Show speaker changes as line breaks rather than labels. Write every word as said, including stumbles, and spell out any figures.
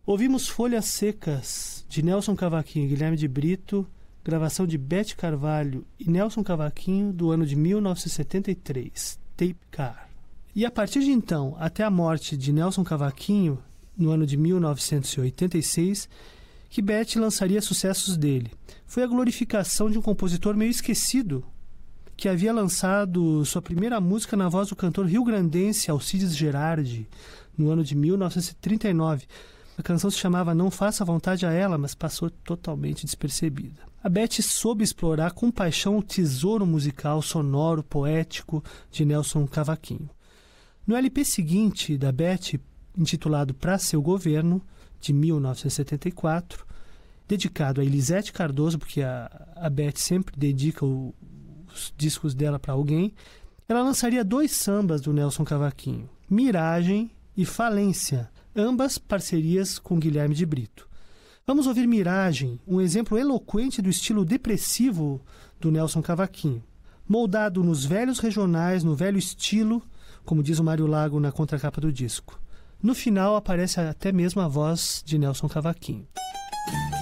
Ouvimos Folhas Secas, de Nelson Cavaquinho e Guilherme de Brito, gravação de Bete Carvalho e Nelson Cavaquinho, do ano de mil novecentos e setenta e três, Tape Car. E a partir de então, até a morte de Nelson Cavaquinho, no ano de mil novecentos e oitenta e seis, que Bete lançaria sucessos dele. Foi a glorificação de um compositor meio esquecido, que havia lançado sua primeira música na voz do cantor rio-grandense Alcides Gerardi, no ano de mil novecentos e trinta e nove. A canção se chamava Não Faça Vontade a Ela, mas passou totalmente despercebida. A Bete soube explorar com paixão o tesouro musical, sonoro, poético de Nelson Cavaquinho. No L P seguinte da Bete, intitulado Pra Seu Governo, de mil novecentos e setenta e quatro, dedicado a Elisete Cardoso, porque a, a Bete sempre dedica o, os discos dela para alguém, ela lançaria dois sambas do Nelson Cavaquinho, Miragem e Falência, ambas parcerias com Guilherme de Brito. Vamos ouvir Miragem, um exemplo eloquente do estilo depressivo do Nelson Cavaquinho. Moldado nos velhos regionais, no velho estilo, como diz o Mário Lago na contracapa do disco. No final aparece até mesmo a voz de Nelson Cavaquinho.